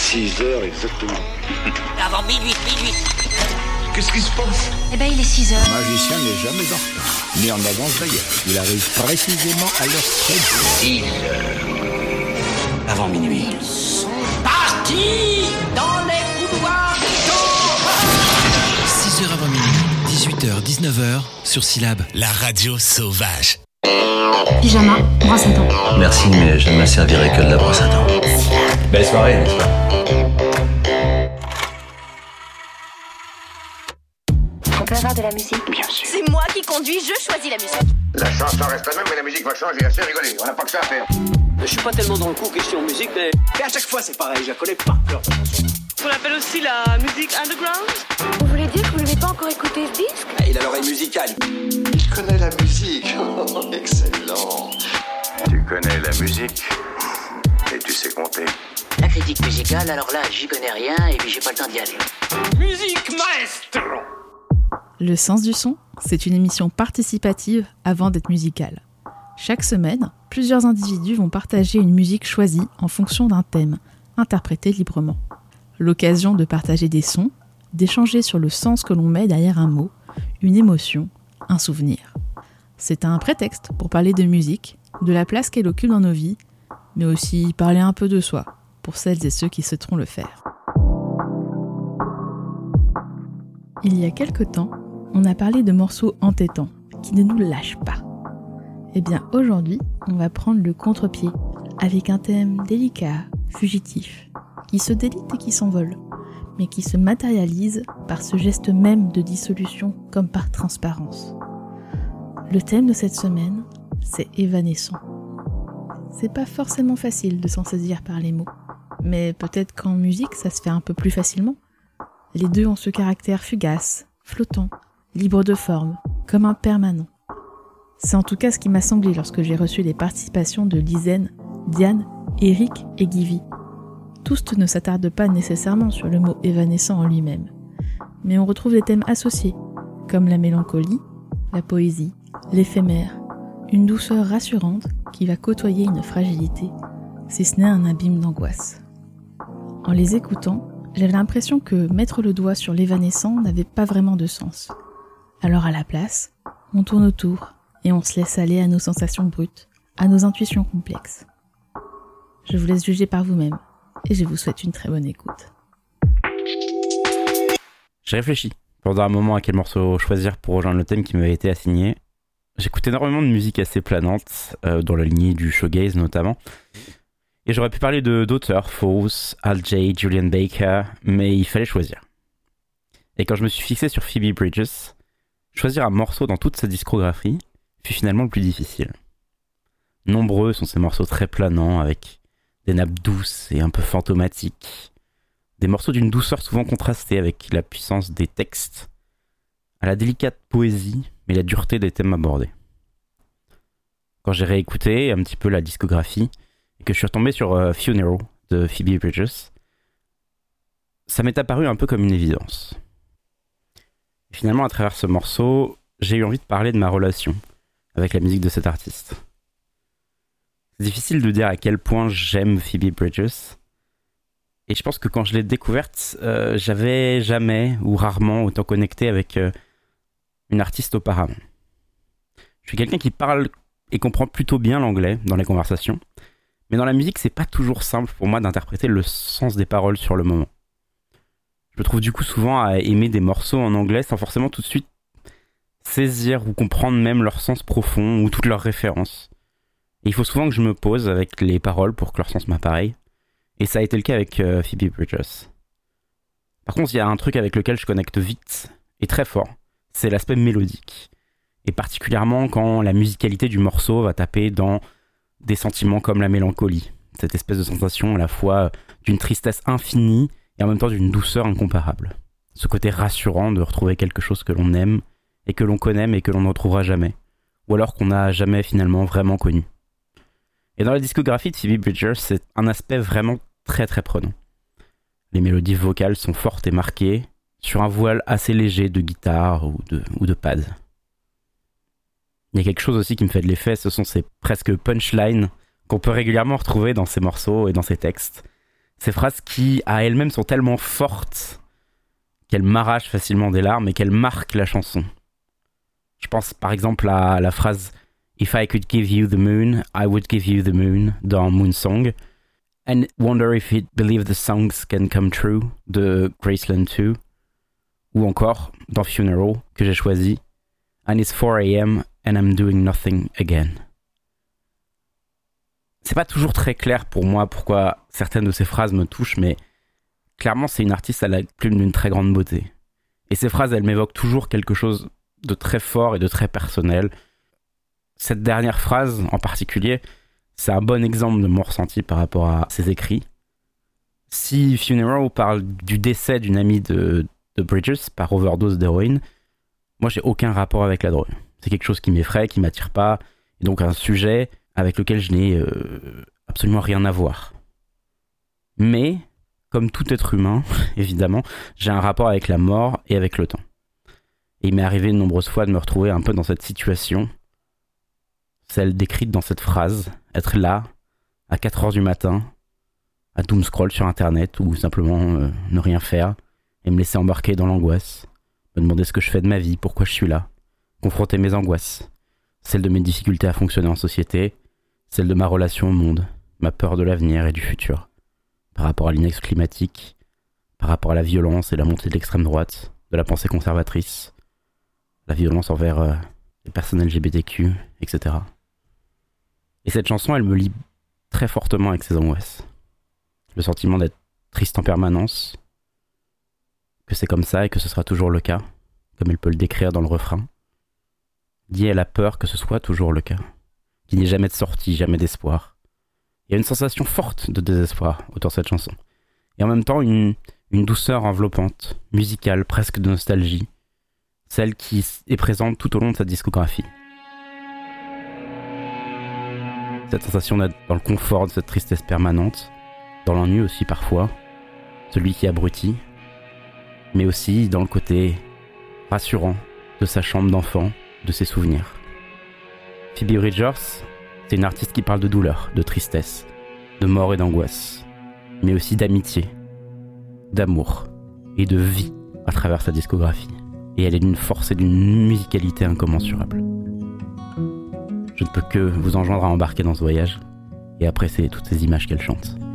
6 heures exactement. Avant minuit. Qu'est-ce qui se passe? Eh ben, il est 6 heures. Le magicien n'est jamais en retard, ni en avance d'ailleurs. Il arrive précisément à l'heure très bien. 6 heures. Avant minuit. Ils sont partis dans les couloirs du temps. 6h avant minuit, 18h, 19h, sur Syllab, la radio sauvage. Pyjama, brosse à dents. Merci, mais je ne me servirai que de la brosse à dents. Belle soirée, n'est-ce pas? On peut avoir de la musique? Bien sûr. C'est moi qui conduis, je choisis la musique. La chanson reste la même, mais la musique va changer, assez rigoler. On n'a pas que ça à faire. Je suis pas tellement dans le coup question musique, mais à chaque fois c'est pareil, je la connais par cœur ta chanson. On appelle aussi la musique underground. Vous voulez dire que vous n'avez pas encore écouté ce disque? Il a l'oreille musicale. Il connaît la musique. Excellent. Tu connais la musique et tu sais compter. La critique musicale, alors là, j'y connais rien et puis j'ai pas le temps d'y aller. Musique maestro. Le sens du son, c'est une émission participative avant d'être musicale. Chaque semaine, plusieurs individus vont partager une musique choisie en fonction d'un thème, interprété librement. L'occasion de partager des sons, d'échanger sur le sens que l'on met derrière un mot, une émotion, un souvenir. C'est un prétexte pour parler de musique, de la place qu'elle occupe dans nos vies, mais aussi parler un peu de soi, pour celles et ceux qui souhaiteront le faire. Il y a quelque temps, on a parlé de morceaux entêtants, qui ne nous lâchent pas. Eh bien aujourd'hui, on va prendre le contre-pied, avec un thème délicat, fugitif, qui se délite et qui s'envole, mais qui se matérialise par ce geste même de dissolution comme par transparence. Le thème de cette semaine, c'est évanescent. C'est pas forcément facile de s'en saisir par les mots, mais peut-être qu'en musique ça se fait un peu plus facilement. Les deux ont ce caractère fugace, flottant, libre de forme, comme un permanent. C'est en tout cas ce qui m'a semblé lorsque j'ai reçu les participations de Lizen, Diane, Eric et Guivy. Tous ne s'attardent pas nécessairement sur le mot évanescent en lui-même, mais on retrouve des thèmes associés, comme la mélancolie, la poésie, l'éphémère, une douceur rassurante qui va côtoyer une fragilité, si ce n'est un abîme d'angoisse. En les écoutant, j'avais l'impression que mettre le doigt sur l'évanescent n'avait pas vraiment de sens. Alors à la place, on tourne autour et on se laisse aller à nos sensations brutes, à nos intuitions complexes. Je vous laisse juger par vous-même et je vous souhaite une très bonne écoute. J'ai réfléchi pendant un moment à quel morceau choisir pour rejoindre le thème qui m'avait été assigné. J'écoute énormément de musique assez planante, dans la lignée du shoegaze notamment. Et j'aurais pu parler d'auteurs, Fosse, Al Jay, Julian Baker, mais il fallait choisir. Et quand je me suis fixé sur Phoebe Bridgers, choisir un morceau dans toute sa discographie fut finalement le plus difficile. Nombreux sont ces morceaux très planants, avec des nappes douces et un peu fantomatiques. Des morceaux d'une douceur souvent contrastée avec la puissance des textes, à la délicate poésie, mais la dureté des thèmes abordés. Quand j'ai réécouté un petit peu la discographie, et que je suis retombé sur Funeral de Phoebe Bridgers, ça m'est apparu un peu comme une évidence. Et finalement, à travers ce morceau, j'ai eu envie de parler de ma relation avec la musique de cet artiste. C'est difficile de dire à quel point j'aime Phoebe Bridgers, et je pense que quand je l'ai découverte, j'avais jamais ou rarement autant connecté avec une artiste auparavant. Je suis quelqu'un qui parle et comprend plutôt bien l'anglais dans les conversations, mais dans la musique, c'est pas toujours simple pour moi d'interpréter le sens des paroles sur le moment. Je me trouve du coup souvent à aimer des morceaux en anglais sans forcément tout de suite saisir ou comprendre même leur sens profond ou toutes leurs références. Et il faut souvent que je me pose avec les paroles pour que leur sens m'appareille. Et ça a été le cas avec Phoebe Bridgers. Par contre, il y a un truc avec lequel je connecte vite et très fort, c'est l'aspect mélodique. Et particulièrement quand la musicalité du morceau va taper dans des sentiments comme la mélancolie, cette espèce de sensation à la fois d'une tristesse infinie et en même temps d'une douceur incomparable. Ce côté rassurant de retrouver quelque chose que l'on aime et que l'on connaît mais que l'on ne retrouvera jamais, ou alors qu'on n'a jamais finalement vraiment connu. Et dans la discographie de Phoebe Bridgers, c'est un aspect vraiment très très prenant. Les mélodies vocales sont fortes et marquées, sur un voile assez léger de guitare ou de pad. Il y a quelque chose aussi qui me fait de l'effet, ce sont ces presque punchlines qu'on peut régulièrement retrouver dans ces morceaux et dans ces textes. Ces phrases qui, à elles-mêmes, sont tellement fortes qu'elles m'arrachent facilement des larmes et qu'elles marquent la chanson. Je pense par exemple à la phrase « If I could give you the moon, I would give you the moon » dans Moon Song. And wonder if he'd believe the songs can come true de Graceland 2. Ou encore dans Funeral que j'ai choisi « And it's 4 a.m. and I'm doing nothing again ». C'est pas toujours très clair pour moi pourquoi certaines de ces phrases me touchent, mais clairement c'est une artiste à la plume d'une très grande beauté. Et ces phrases, elles m'évoquent toujours quelque chose de très fort et de très personnel. Cette dernière phrase en particulier, c'est un bon exemple de mon ressenti par rapport à ses écrits. Si Funeral parle du décès d'une amie de Bridges par overdose d'héroïne, moi j'ai aucun rapport avec la drogue. C'est quelque chose qui m'effraie, qui m'attire pas, et donc un sujet avec lequel je n'ai absolument rien à voir. Mais, comme tout être humain, évidemment, j'ai un rapport avec la mort et avec le temps. Et il m'est arrivé de nombreuses fois de me retrouver un peu dans cette situation, celle décrite dans cette phrase, être là, à 4h du matin, à doom scroll sur internet, ou simplement ne rien faire, et me laisser embarquer dans l'angoisse, me demander ce que je fais de ma vie, pourquoi je suis là, confronter mes angoisses, celle de mes difficultés à fonctionner en société, celle de ma relation au monde, ma peur de l'avenir et du futur, par rapport à l'index climatique, par rapport à la violence et la montée de l'extrême droite, de la pensée conservatrice, la violence envers les personnes LGBTQ, etc. Et cette chanson, elle me lie très fortement avec ces angoisses. Le sentiment d'être triste en permanence, que c'est comme ça et que ce sera toujours le cas, comme elle peut le décrire dans le refrain, lié à la peur que ce soit toujours le cas, qu'il n'y ait jamais de sortie, jamais d'espoir. Il y a une sensation forte de désespoir autour de cette chanson. Et en même temps, une douceur enveloppante, musicale, presque de nostalgie, celle qui est présente tout au long de sa discographie. Cette sensation d'être dans le confort de cette tristesse permanente, dans l'ennui aussi parfois, celui qui abrutit, mais aussi dans le côté rassurant de sa chambre d'enfant, de ses souvenirs. Phoebe Bridgers, c'est une artiste qui parle de douleur, de tristesse, de mort et d'angoisse, mais aussi d'amitié, d'amour et de vie à travers sa discographie. Et elle est d'une force et d'une musicalité incommensurable. Je ne peux que vous enjoindre à embarquer dans ce voyage et apprécier toutes ces images qu'elle chante.